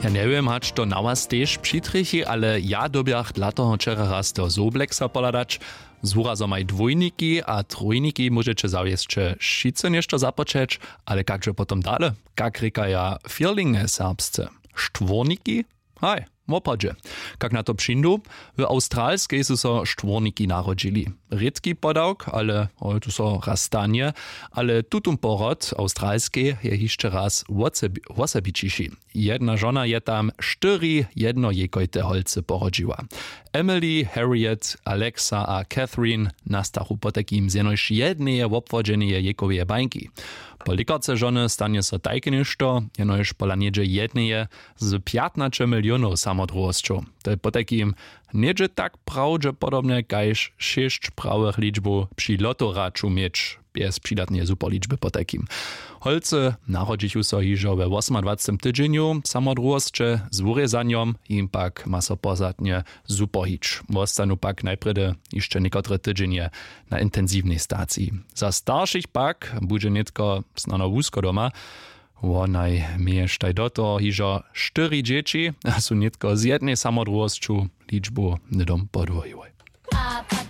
Ja nie wiem, hać to na was też przytrichy, ale ja dobiach dlatoho wczera raz do Zobleksa poladać. Z urazom maj dwójniki a trójniki możecie zawieszcze šice jeszcze zapoczeć, ale jakże potom dalej? Jak rekaja firlinge serbsce? Štworniki? Hej, w opadzie. Jak na to přindu, w australskiej su so štworniki narodzili. Redki podałk, ale to so rastanie, ale tutum porod australskiej je jeszcze raz wosebičiši. Jedna żona je tam 4 jednojekojte holce porodziła. Emily, Harriet, Alexa a Catherine nastachu po takim zjenož jedneje wopwodzenie jekowie bańki. Po likorce żony stanie so tajke ništo, jenož pola niedzie jedneje z 15 milionów samodrostčov. To je po takim niedzie tak prawdopodobne, kajž 6 prawych liczbów przy lotoraču mieć bez przydatnej superliczby po takim. Holce narodzić so hižo we 28 tydzieniu samodrostče z urezaniom im pak ma so pozadnie superhić. Ostanu pak najprede jeszcze niekotre tydzienie na intensywnej stacji. Za starszych pak bude nitko snano wúzko doma. Wonaj miejesztaj do toho hižo 4 dzieci, a su nitko z jednej samodrostču liczbu nedom podvojiły.